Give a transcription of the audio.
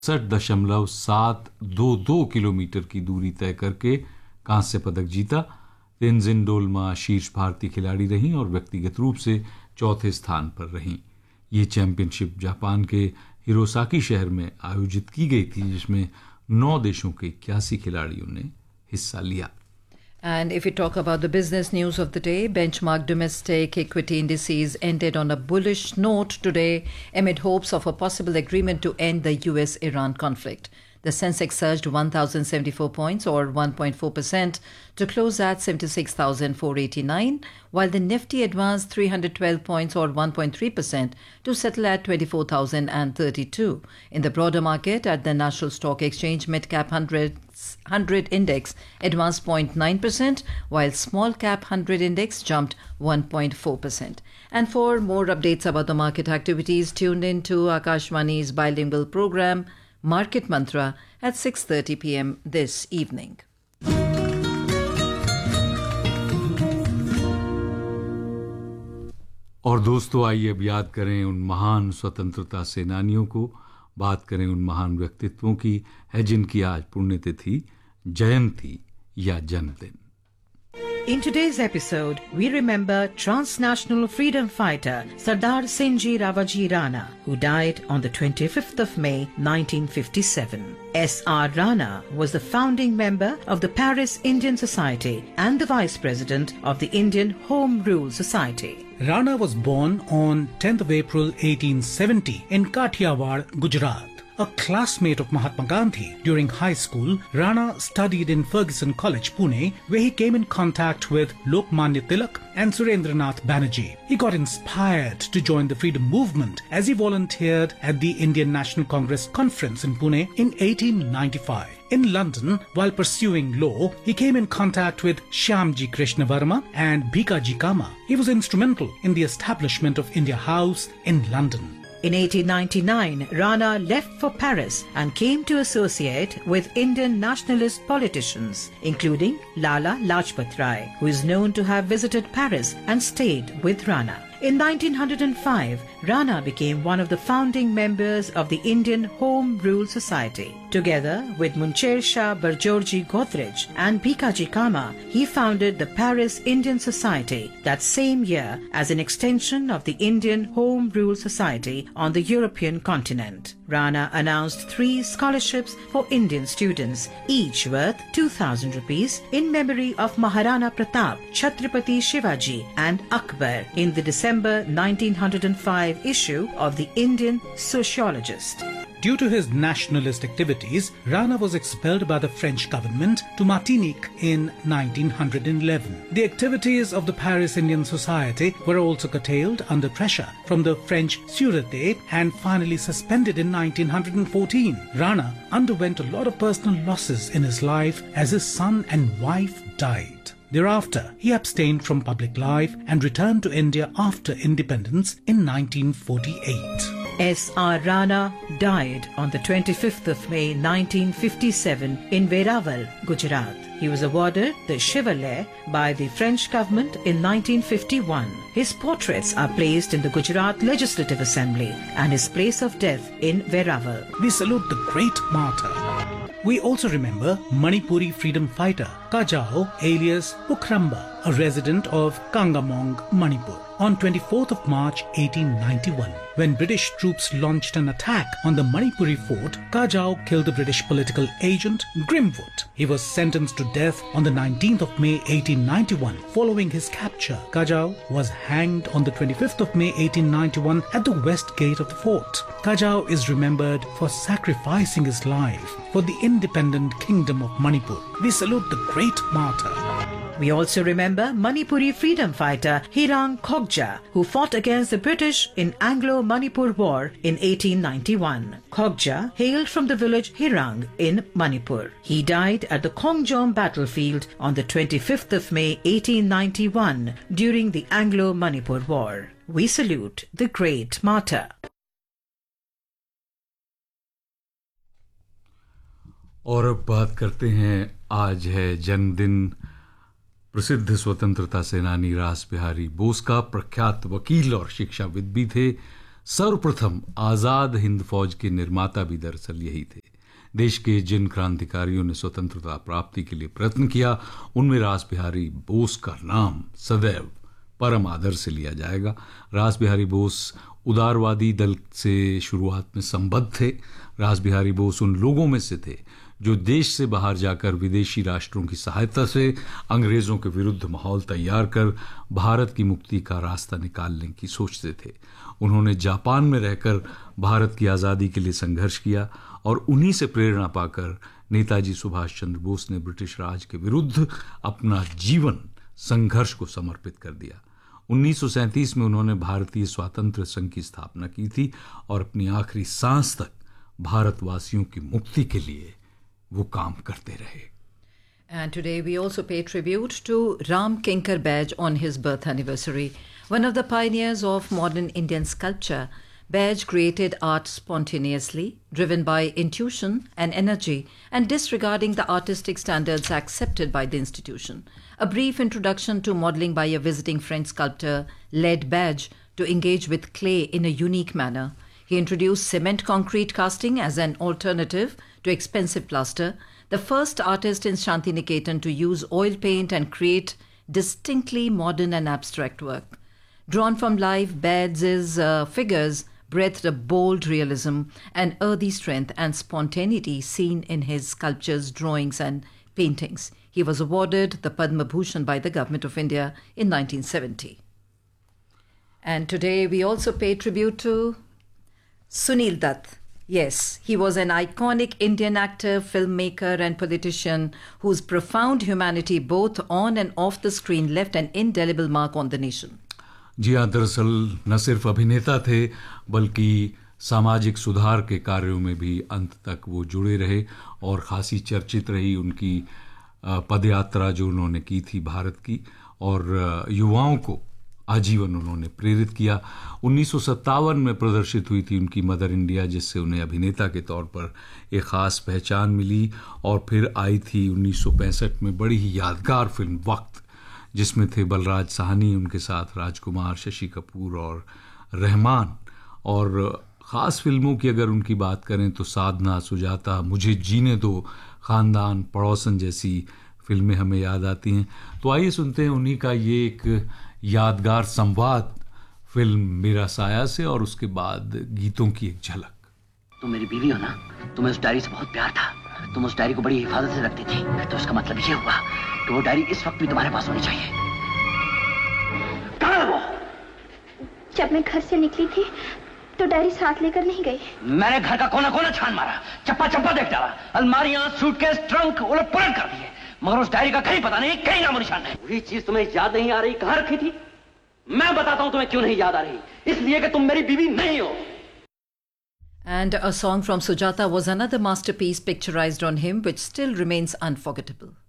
60.722 kilometre की दूरी तय करके कांस्य पदक जीता। तेनजिन डोलमा शीर्ष भारतीय खिलाड़ी रहीं और व्यक्तिगत रूप से चौथे स्थान पर रहीं। ये चैंपियनशिप जापान के हिरोसाकी शहर में आयोजित की गई थी, जिसमें 9 देशों के 81 खिलाड़ियों ने हिस्सा लिया। And if we talk about the business news of the day, benchmark domestic equity indices ended on a bullish note today amid hopes of a possible agreement to end the US-Iran conflict. The Sensex surged 1,074 points or 1.4% to close at 76,489, while the Nifty advanced 312 points or 1.3% to settle at 24,032. In the broader market, at the National Stock Exchange, Mid-Cap 100 index advanced 0.9%, while Small Cap 100 index jumped 1.4%. And for more updates about the market activities, tune in to Akashvani's bilingual program, Market Mantra, at 6:30 p.m. this evening. और दोस्तों, आइए अब याद करें उन महान स्वतंत्रता सेनानियों को, बात करें उन महान व्यक्तित्वों की है जिनकी आज पुण्यतिथि, जयंती या जन्मदिन। In today's episode, we remember transnational freedom fighter Sardar Sinhji Rawaji Rana, who died on the 25th of May 1957. S.R. Rana was the founding member of the Paris Indian Society and the Vice President of the Indian Home Rule Society. Rana was born on 10th of April 1870 in Kathiawar, Gujarat. A classmate of Mahatma Gandhi during high school, Rana studied in Fergusson College, Pune, where he came in contact with Lokmanya Tilak and Surendranath Banerjee. He got inspired to join the freedom movement as he volunteered at the Indian National Congress Conference in Pune in 1895. In London, while pursuing law, he came in contact with Shyamji Krishna Varma and Bhikaji Kama. He was instrumental in the establishment of India House in London. In 1899, Rana left for Paris and came to associate with Indian nationalist politicians, including Lala Lajpat Rai, who is known to have visited Paris and stayed with Rana. In 1905, Rana became one of the founding members of the Indian Home Rule Society. Together with Muncher Shah Barjorji Godrej and Bhikaji Kama, he founded the Paris Indian Society that same year as an extension of the Indian Home Rule Society on the European continent. Rana announced 3 scholarships for Indian students, each worth 2,000 rupees, in memory of Maharana Pratap, Chhatrapati Shivaji and Akbar in the December 1905 issue of the Indian Sociologist. Due to his nationalist activities, Rana was expelled by the French government to Martinique in 1911. The activities of the Paris Indian Society were also curtailed under pressure from the French Sûreté and finally suspended in 1914. Rana underwent a lot of personal losses in his life as his son and wife died. Thereafter, he abstained from public life and returned to India after independence in 1948. S.R. Rana died on the 25th of May 1957 in Veraval, Gujarat. He was awarded the Chevalier by the French government in 1951. His portraits are placed in the Gujarat Legislative Assembly and his place of death in Veraval. We salute the great martyr. We also remember Manipuri freedom fighter Kajao alias Pukhramba, a resident of Kangamong, Manipur, on 24th of March 1891. When British troops launched an attack on the Manipuri fort, Kajao killed the British political agent Grimwood. He was sentenced to death on the 19th of May 1891. Following his capture, Kajao was hanged on the 25th of May 1891 at the west gate of the fort. Kajao is remembered for sacrificing his life for the independent kingdom of Manipur. We salute the great martyr. We also remember Manipuri freedom fighter Hirang Khokja, who fought against the British in Anglo-Manipur War in 1891. Khokja hailed from the village Hirang in Manipur. He died at the Kongjom battlefield on the 25th of May 1891 during the Anglo-Manipur War. We salute the great martyr. और अब बात करते हैं, आज है जन्मदिन प्रसिद्ध स्वतंत्रता सेनानी रास बिहारी बोस का। प्रख्यात वकील और शिक्षाविद भी थे। सर्वप्रथम आजाद हिंद फौज के निर्माता भी दरअसल यही थे। देश के जिन क्रांतिकारियों ने स्वतंत्रता प्राप्ति के लिए प्रयत्न किया, उनमें रास बिहारी बोस का नाम सदैव परम आदर से लिया जाएगा। रास बिहारी बोस उदारवादी दल से शुरुआत में संबद्ध थे। रास बिहारी बोस उन लोगों में से थे जो देश से बाहर जाकर विदेशी राष्ट्रों की सहायता से अंग्रेजों के विरुद्ध माहौल तैयार कर भारत की मुक्ति का रास्ता निकालने की सोचते थे। उन्होंने जापान में रहकर भारत की आज़ादी के लिए संघर्ष किया और उन्हीं से प्रेरणा पाकर नेताजी सुभाष चंद्र बोस ने ब्रिटिश राज के विरुद्ध अपना जीवन संघर्ष को समर्पित कर दिया। 1937 में उन्होंने भारतीय स्वातंत्र्य संघ की स्थापना की थी और अपनी आखिरी सांस तक भारतवासियों की मुक्ति के लिए वो काम करते रहे। And today we also pay tribute to Ram Kinkar Baij on his birth anniversary. One of the pioneers of modern Indian sculpture, Baij created art spontaneously, driven by intuition and energy, and disregarding the artistic standards accepted by the institution. A brief introduction to modeling by a visiting French sculptor led Baij to engage with clay in a unique manner. He introduced cement concrete casting as an alternative to expensive plaster, the first artist in Shantiniketan to use oil paint and create distinctly modern and abstract work. Drawn from life, Baij's figures breathed a bold realism and earthy strength and spontaneity seen in his sculptures, drawings and paintings. He was awarded the Padma Bhushan by the Government of India in 1970. And today we also pay tribute to Sunil Dutt. Yes, he was an iconic Indian actor, filmmaker and politician whose profound humanity both on and off the screen left an indelible mark on the nation. जी हाँ, दरअसल न सिर्फ अभिनेता थे बल्कि सामाजिक सुधार के कार्यों में भी अंत तक वो जुड़े रहे और खासी चर्चित रही उनकी पदयात्रा जो उन्होंने की थी भारत की, और युवाओं को आजीवन उन्होंने प्रेरित किया। 1957 में प्रदर्शित हुई थी उनकी मदर इंडिया, जिससे उन्हें अभिनेता के तौर पर एक ख़ास पहचान मिली, और फिर आई थी 1965 में बड़ी ही यादगार फिल्म वक्त, जिसमें थे बलराज साहनी, उनके साथ राजकुमार, शशि कपूर और रहमान। और ख़ास फिल्मों की अगर उनकी बात करें तो साधना, सुजाता, मुझे जीने दो, ख़ानदान, पड़ोसन जैसी फिल्में हमें याद आती हैं। तो आइए सुनते हैं उन्हीं का ये एक यादगार संवाद फिल्म मेरा साया से, और उसके बाद गीतों की एक झलक। तुम मेरी बीवी हो ना, तुम्हें उस डायरी से बहुत प्यार था, तुम उस डायरी को बड़ी हिफाजत से रखती थी, तो इसका मतलब ये हुआ कि वो डायरी इस वक्त भी तुम्हारे पास होनी चाहिए। कहाँ है वो? जब मैं घर से निकली थी तो डायरी साथ लेकर नहीं गई। मैंने घर का कोना कोना छान मारा, चप्पा चप्पा देख डाला, अलमारियां, सूटकेस, ट्रंक उलट पुलट कर दिए, मगर उस डायरी का कहीं पता नहीं, कहीं नामो निशान नहीं। वही चीज तुम्हें याद नहीं आ रही, कहाँ रखी थी? मैं बताता हूं तुम्हें क्यों नहीं याद आ रही, इसलिए कि तुम मेरी बीवी नहीं हो। And a song from Sujata was another masterpiece picturized on him which still remains unforgettable.